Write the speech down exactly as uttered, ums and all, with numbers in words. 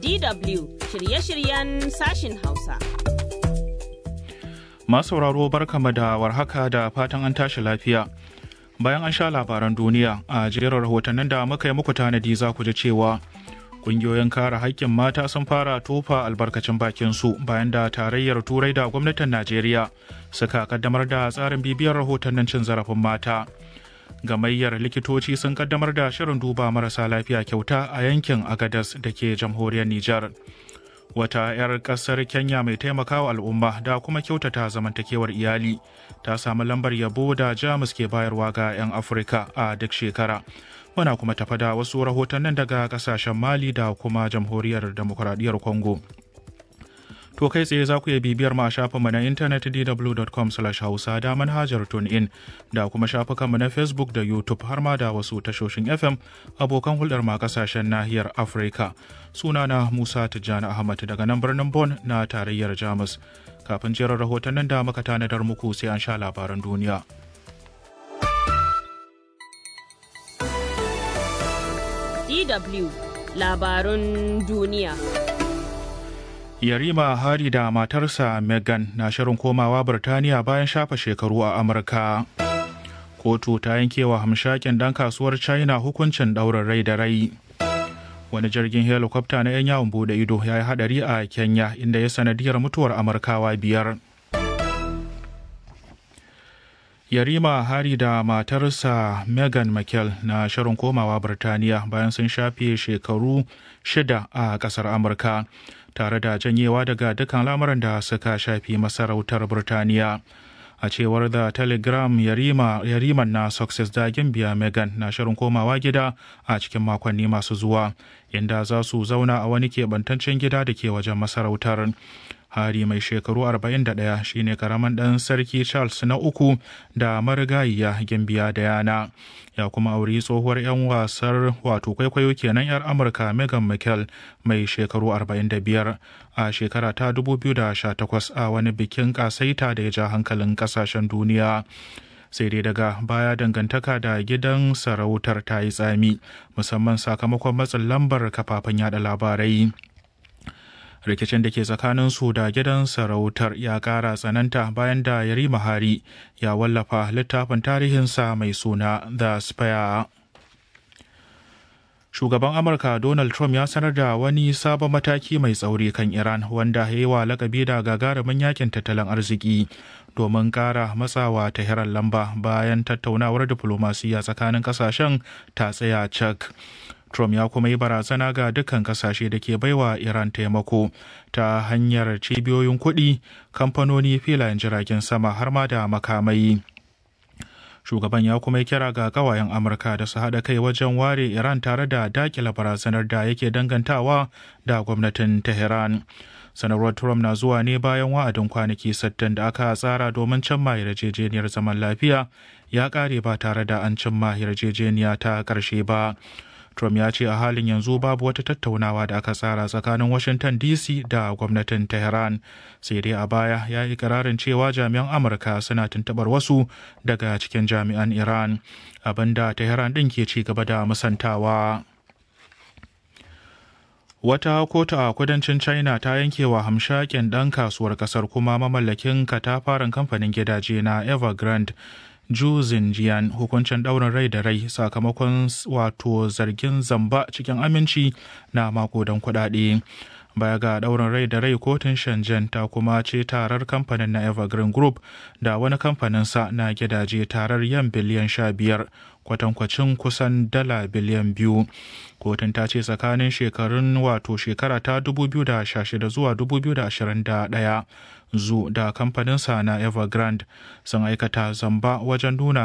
D W shirye-shiryen sashin Hausa. Masu sauraro barkama da warhaka da fatan an tashi lafiya. Bayan an sha labaran duniya a jerin rahotannin da muka yi muku tanadi za ku ji cewa ƙungiyoyin kare haƙƙin mata sun fara tofa albarkacin bakin su bayan da tarayyar Turai da gwamnatin Najeriya suka kaddamar da tsarin bibiyar rahotannin cin zarafin mata. Gamayyar likitoci sun kaddamar da shirin duba marasa lafiya kyauta a yankin Agadas da ke jamhuriyar Nijar. Wata 'yar ƙasar Kenya mai taimakawa al'umma da kuma kyautata zamantakewar iyali ta samu lambar yabo da Jamus ke bayarwa ga 'yan Afirka a duk shekara. Muna kuma tafa da wasu rahotannin daga ƙasashen Mali da kuma jamhuriyar demokuraɗiyyar Congo. To kai tsaye za ku iya bibiyar mu a shafinmu na intanet d w dot com slash hausa da manhajar TuneIn da kuma shafukanmu na Facebook da YouTube har ma da wasu tashoshin F M abokan hulɗar ma kasashen nahiyar Afirka. Sunana Musa Tijjani Ahmad daga nan birnin Bonn na tarayyar Jamus. Kafin jerin rahotannin da muka tanadar muku sai an sha labaran duniya. D W labarun duniya. Yarima Hari da matarsa Meghan na shirin komawa Birtaniya bayan shafa shekaru a Amurka. Kotu ta yankewa hamshakin dan kasuwar China hukuncin ɗaurin rai da rai. Wani jirgin helikwafta na 'yan yawon bude ido ya yi hadari a Kenya inda ya sanadiyar mutuwar Amurkawa biyar. Yarima Hari da matarsa Meghan Markle na shirin komawa Birtaniya bayan sun shafe shekaru shida a ƙasar Amurka. tare da janyewa daga dukkan lamuran da suka shafi masarautar Burtaniya. A cewar da Telegram yarima, yariman na Success da Gimbiya Meghan na shirin komawa gida a cikin makonni masu zuwa, inda za su zauna a wani keɓantaccen gida da ke wajen masarautar. Hari mai shekaru arba'in da ɗaya shine karaman ɗan sarki Charles na uku da marigayiya Gimbiya Diana. Ya kuma auri tsohuwar 'yan wasar wato kwaikwayo kenan 'yar Amurka Meghan Markle mai shekaru arba'in da biyar a shekara ta dubu biyu da sha takwas a wani bikin kasaita da ya ja hankalin kasashen duniya. Sai dai daga baya dangantaka da gidan sarautar ta yi tsami musamman sakamakon matsin lambar kafafen yada labarai. Rikicin da ke tsakanin su da gidan sarautar ya kara tsananta bayan da Yarima Hari ya wallafa littafin tarihinsa mai suna The Spire. Shugaban Amurka Donald Trump ya sanar da wani sabon mataki mai tsauri kan Iran wanda ya yi wa lakabi da gagarumin yakin tattalin arziki domin kara matsawa Tehran lamba bayan tattaunawar diflomasiyya tsakanin kasashen ta tsaya cak. Trump ya kuma yi barazana ga dukkan kasashe da ke baiwa Iran taimako ta hanyar cibiyoyin kuɗi, kamfanoni, filayen jiragen sama har ma da makamai. Shugaban ya kuma yi kira ga kawayen Amurka da su haɗa kai wajen ware Iran tare da dakila barazanar da yake dangantawa da gwamnatin Tehran. Sanarwar Trump na zuwa ne bayan wa'adin kwanaki sittin da aka tsara domin cimma yarjejeniyar zaman lafiya ya ƙare ba tare da an cimma yarjejeniya ta ƙarshe ba. Trump ya ce a halin yanzu babu wata tattaunawa da aka tsara tsakanin Washington D C da gwamnatin Tehran. Sai dai a baya ya yi ƙirarin cewa jami'an Amurka suna tuntuɓar wasu daga cikin jami'an Iran, abinda Tehran ɗin ke ci gaba da musantawa. Wata kotu a kudancin China ta yankewa hamshakin ɗan kasuwar ƙasar kuma mamallakin katafaren kamfanin gidaje na Evergrande Zhu Zinjian hukuncin ɗaurin rai da rai sakamakon wato zargin zamba cikin aminci na makudan kuɗaɗe. Baya ga ɗaurin rai da rai kotun Shenzhen ta kuma ce tarar kamfanin na Evergreen Group da wani kamfaninsa na gidaje tarar yan biliyan sha biyar kwatankwacin kusan dala biliyan biyu. Kotun ta ce tsakanin shekarun wato shekara ta dubu biyu da sha shida zuwa dubu biyu da ashirin da ɗaya Zu da kamfaninsa na Evergrande sun aikata zamba wajen nuna